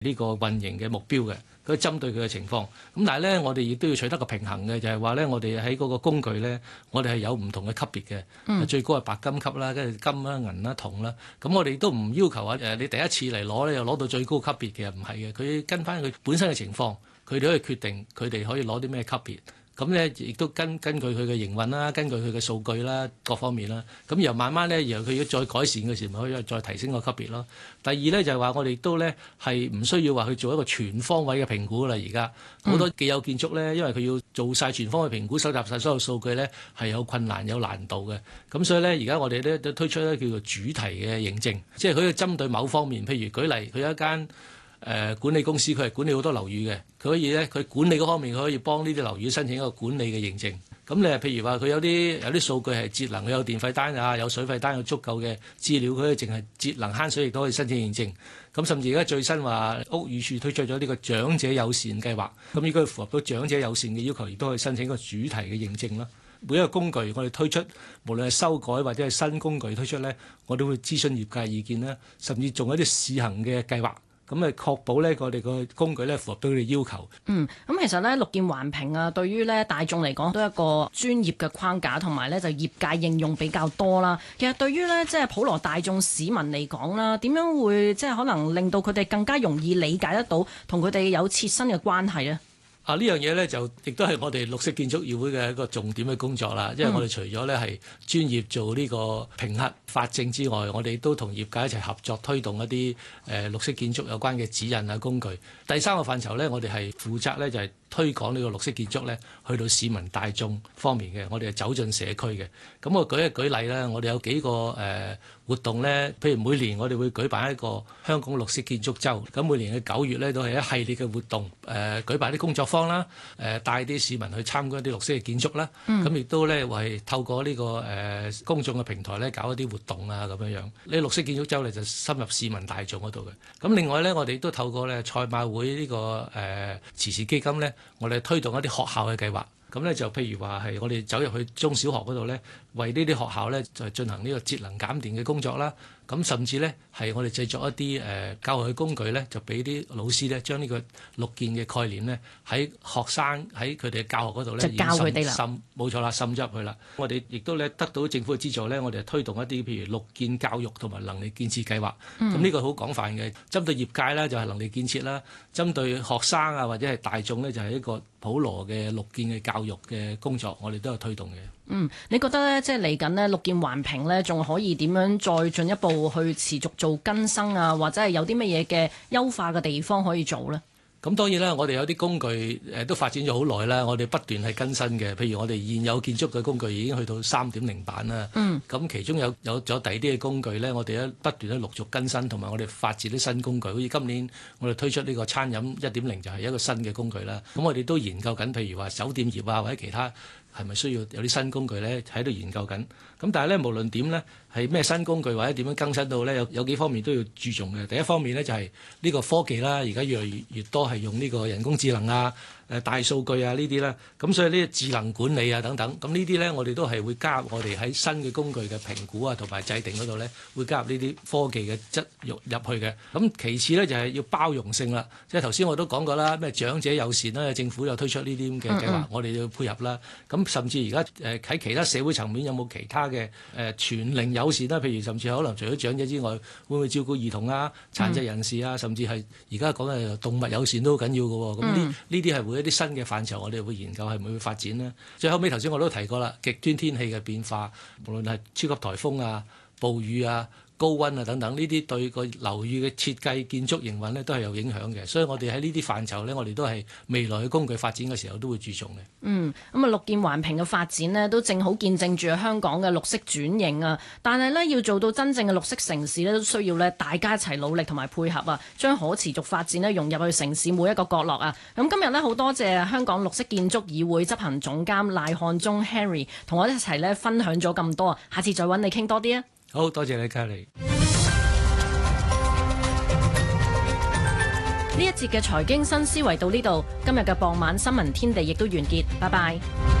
呢個運營嘅目標嘅，佢針對佢嘅情況。咁但係咧，我哋亦都要取得個平衡嘅，就係話咧，我哋喺嗰個工具咧，我哋係有唔同嘅級別嘅，最高係白金級啦，跟住金啦、銀啦、銅啦。咁我哋都唔要求話你第一次嚟攞咧，又攞到最高級別嘅，唔係嘅。佢跟翻佢本身嘅情況，佢哋可以決定佢哋可以攞啲咩級別。咁咧，亦都根據佢嘅營運啦，根據佢嘅數據啦，各方面啦。咁然後慢慢咧，然後佢要再改善嘅時候，咪可以再提升個級別咯。第二咧就係話，我哋都咧係唔需要話去做一個全方位嘅評估啦。而家好多既有建築咧，因為佢要做晒全方位評估，收集晒所有數據咧，係有困難有難度嘅。咁所以咧，而家我哋咧都推出咧叫做主題嘅認證，即係佢要針對某方面，譬如舉例，佢有一間管理公司，佢係管理好多樓宇嘅，佢可以咧，佢管理嗰方面，佢可以幫呢啲樓宇申請一個管理嘅認證。咁你譬如話佢有啲數據係節能，佢有電費單啊，有水費單，有足夠嘅資料，佢可以淨係節能慳水，亦都可以申請認證。咁甚至而家最新話屋宇署推出咗呢個長者友善計劃，咁應該符合到長者友善嘅要求，亦都可以申請一個主題嘅認證啦。每一個工具我哋推出，無論係修改或者係新工具推出咧，我都會諮詢業界意見啦，甚至仲有一啲試行嘅計劃。咁咪確保咧，我哋個工具咧符合到佢哋要求。 咁其實咧，綠建環評啊，對於咧大眾嚟講都係一個專業嘅框架，同埋咧就業界應用比較多啦。其實對於咧即係普羅大眾市民嚟講啦，點樣會即係可能令到佢哋更加容易理解得到，同佢哋有切身嘅關係咧？ 呢樣嘢咧就亦都係我哋綠色建築議會嘅一個重點嘅工作啦。因為我哋除咗咧係專業做呢個評核法證之外，我哋都同業界一齊合作推動一啲綠色建築有關嘅指引啊工具。第三個範疇咧，我哋係負責咧就係推廣呢個綠色建築咧，去到市民大眾方面嘅，我哋係走進社區嘅。咁我舉例啦，我哋有幾個活動咧，譬如每年我哋會舉辦一個香港綠色建築週，咁每年嘅9月咧都係一系列嘅活動，舉辦啲工作坊啦，帶啲市民去參觀一啲綠色嘅建築啦，咁亦都咧為透過呢個公眾嘅平台咧搞一啲活動啊咁樣樣。呢綠色建築週咧就深入市民大眾嗰度嘅。咁另外咧，我哋都透過咧賽馬會呢個慈善基金咧，我哋推動一啲學校嘅計劃。咁咧就譬如話係我哋走入去中小學嗰度咧，為呢啲學校咧就進行呢個節能減電嘅工作啦。咁甚至咧係我哋製作一啲教學嘅工具咧，就俾啲老師咧將呢個綠建嘅概念咧喺學生喺佢哋嘅教學嗰度咧， 就教佢哋啦。 冇錯啦，滲咗入去啦。我哋亦都咧得到政府嘅資助咧，我哋推動一啲譬如綠建教育同埋能力建設計劃。咁呢個好廣泛嘅，針對業界啦就係能力建設啦，針對學生啊或者係大眾咧就係一個普羅嘅綠建嘅教育嘅工作，我哋都有推動嘅。 你覺得咧，即係嚟緊呢綠建環評咧，仲可以點樣再進一步去持續做更新啊？或者係有啲乜嘢嘅優化嘅地方可以做呢？ 咁當然啦，我哋有啲工具都發展咗好耐啦，我哋不斷係更新嘅。譬如我哋現有建築嘅工具已經去到3.0版啦。咁其中有咗第二啲嘅工具咧，我哋咧不斷咧陸續更新，同埋我哋發展啲新工具。好似今年我哋推出呢個餐飲1.0就係一個新嘅工具啦。咁我哋都研究緊，譬如話酒店業啊或者其他係咪需要有啲新工具咧，喺度研究緊。咁但係咧，無論點咧，係咩新工具或者點樣更新到咧，有幾方面都要注重嘅。第一方面咧就係呢個科技啦，而家越嚟越多係用呢個人工智能啊、大數據啊呢啲啦。咁所以呢個智能管理啊等等，咁呢啲咧我哋都係會加入我哋喺新嘅工具嘅評估啊同埋制定嗰度咧，會加入呢啲科技嘅質入去嘅。咁其次咧就係要包容性啦，即係頭先我都講過啦，咩長者友善啦，政府又推出呢啲咁嘅計劃，我哋要配合啦。咁甚至而家喺其他社會層面有冇其他嘅全齡友善啦？譬如甚至可能除咗長者之外，會唔會照顧兒童啊、殘疾人士啊，甚至係而家講嘅動物友善都好緊要嘅喎。咁呢啲係會一啲新嘅範疇，我哋會研究係咪會發展呢？最後尾頭先我都提過啦，極端天氣嘅變化，無論係超級颱風啊、暴雨啊、高溫啊等等，呢啲對個樓宇嘅設計、建築營運呢都係有影響嘅，所以我哋喺呢啲範疇呢，我哋都係未來嘅工具發展嘅時候都會注重嘅。 咁綠建環評嘅發展呢，都正好見證住香港嘅綠色轉型啊！但係呢，要做到真正嘅綠色城市呢，都需要呢大家一齊努力同埋配合啊，將可持續發展呢融入去城市每一個角落啊！咁今日呢，好多謝香港綠色建築議會執行總監賴漢忠 Henry 同我一齊呢分享咗咁多，下次再揾你傾多啲啊！ 好多謝你，嘉莉。 呢一節嘅財經新思維到呢度，今日嘅傍晚新聞天地亦都完結，拜拜。